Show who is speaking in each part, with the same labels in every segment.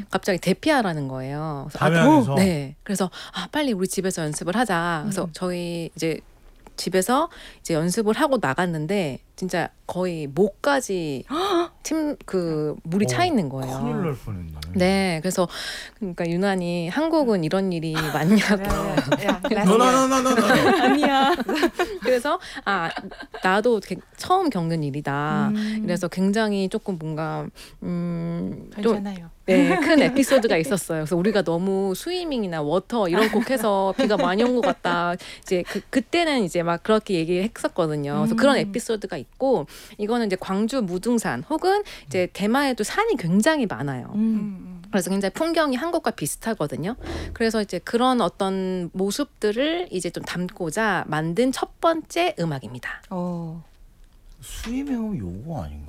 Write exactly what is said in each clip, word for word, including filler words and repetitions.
Speaker 1: 갑자기 대피하라는 거예요. 그래서
Speaker 2: 담양에서?
Speaker 1: 아, 네. 그래서 아, 빨리 우리 집에서 연습을 하자. 그래서
Speaker 3: 음.
Speaker 1: 저희 이제 집에서 이제 연습을 하고 나갔는데 진짜 거의 목까지 팀 그 물이 차 있는 거예요.
Speaker 2: 큰일 날 뻔했네.
Speaker 1: 네, 그래서 그러니까 유난히 한국은 이런 일이 많냐고.
Speaker 2: 너나나나나
Speaker 3: 아니야.
Speaker 1: 그래서 아 나도 게- 처음 겪는 일이다.
Speaker 3: 음.
Speaker 1: 그래서 굉장히 조금 뭔가 음, 좀
Speaker 3: 괜찮아요.
Speaker 1: 네, 큰 에피소드가 있었어요. 그래서 우리가 너무 스위밍이나 워터 이런 곡 해서 비가 많이 온 것 같다. 이제 그 그때는 이제 막 그렇게 얘기했었거든요. 그래서
Speaker 3: 음.
Speaker 1: 그런 에피소드가 있고 이거는 이제 광주 무등산 혹은 이제 대마에도 산이 굉장히 많아요.
Speaker 3: 음.
Speaker 1: 그래서 굉장히 풍경이 한국과 비슷하거든요. 그래서 이제 그런 어떤 모습들을 이제 좀 담고자 만든 첫 번째 음악입니다.
Speaker 3: 어.
Speaker 2: 스위밍은 요거 아닌가?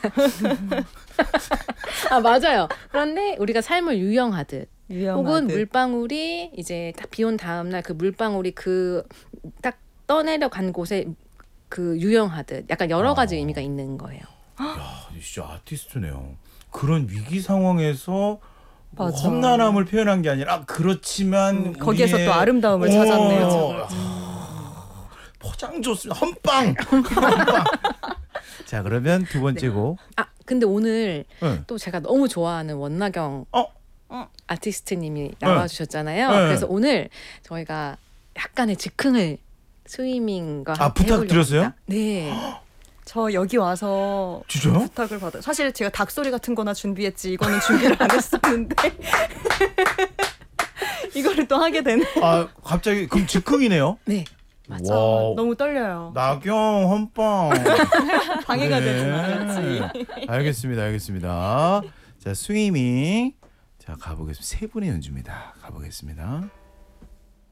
Speaker 1: 아 맞아요. 그런데 우리가 삶을 유영하듯
Speaker 3: 유영하듯.
Speaker 1: 혹은 물방울이 이제 딱 비 온 다음 날 그 물방울이 그 딱 떠내려 간 곳에 그 유영하듯 약간 여러 가지
Speaker 2: 아.
Speaker 1: 의미가 있는 거예요.
Speaker 2: 야, 진짜 아티스트네요. 그런 위기 상황에서 뭐
Speaker 3: 맞아.
Speaker 2: 험난함을 표현한 게 아니라 아, 그렇지만
Speaker 3: 음, 거기에서
Speaker 2: 우리의-
Speaker 3: 또 아름다움을
Speaker 2: 어,
Speaker 3: 찾았네요.
Speaker 2: 아, 포장 좋습니다. 헌빵. 헌빵. 자, 그러면 두 번째 곡.
Speaker 1: 아 근데 오늘
Speaker 2: 네.
Speaker 1: 또 제가 너무 좋아하는 원나경
Speaker 2: 어?
Speaker 3: 어.
Speaker 1: 아티스트님이 나와주셨잖아요.
Speaker 2: 네.
Speaker 1: 그래서 오늘 저희가 약간의 즉흥을 스위밍과
Speaker 2: 아,
Speaker 1: 함께 해보려고
Speaker 2: 부탁드렸어요?
Speaker 1: 합니다. 네.
Speaker 3: 저 여기 와서
Speaker 2: 진짜요?
Speaker 3: 부탁을 받아요. 사실 제가 닭소리 같은 거나 준비했지 이거는 준비를 안 했었는데 이거를 또 하게 되네.
Speaker 2: 아, 갑자기 그럼 즉흥이네요.
Speaker 1: 네.
Speaker 3: 맞아.
Speaker 2: 와우.
Speaker 3: 너무 떨려요.
Speaker 2: 나경 헌빵.
Speaker 3: 방해가
Speaker 2: 네.
Speaker 3: 되진 않았지.
Speaker 2: 알겠습니다. 알겠습니다. 자, 스위밍. 자, 가보겠습니다. 세 분의 연주입니다. 가보겠습니다.